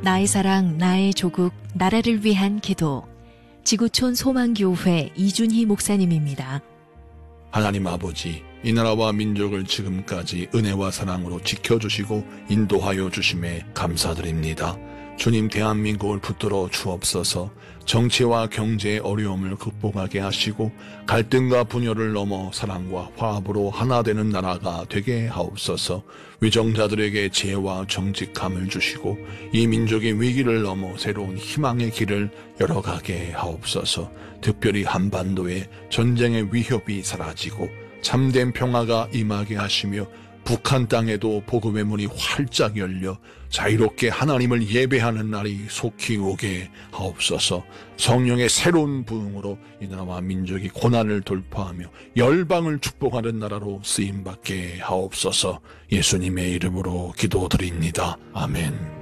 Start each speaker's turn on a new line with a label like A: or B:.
A: 나의 사랑, 나의 조국, 나라를 위한 기도. 지구촌 소망교회 이준희 목사님입니다.
B: 하나님 아버지, 이 나라와 민족을 지금까지 은혜와 사랑으로 지켜주시고 인도하여 주심에 감사드립니다. 주님, 대한민국을 붙들어 주옵소서. 정치와 경제의 어려움을 극복하게 하시고 갈등과 분열을 넘어 사랑과 화합으로 하나 되는 나라가 되게 하옵소서. 위정자들에게 지혜와 정직함을 주시고 이 민족의 위기를 넘어 새로운 희망의 길을 열어가게 하옵소서. 특별히 한반도에 전쟁의 위협이 사라지고 참된 평화가 임하게 하시며 북한 땅에도 복음의 문이 활짝 열려 자유롭게 하나님을 예배하는 날이 속히 오게 하옵소서. 성령의 새로운 부흥으로 이 나라와 민족이 고난을 돌파하며 열방을 축복하는 나라로 쓰임받게 하옵소서. 예수님의 이름으로 기도드립니다. 아멘.